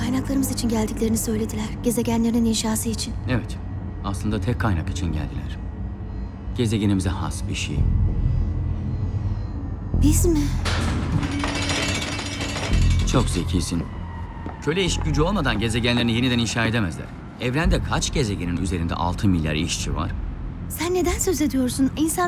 Kaynaklarımız için geldiklerini söylediler. Gezegenlerin inşası için. Evet. Aslında tek kaynak için geldiler. Gezegenimize has bir şey. Biz mi? Çok zekisin. Köle iş gücü olmadan gezegenlerini yeniden inşa edemezler. Evrende kaç gezegenin üzerinde 6 milyar işçi var? Sen neden söz ediyorsun? İnsan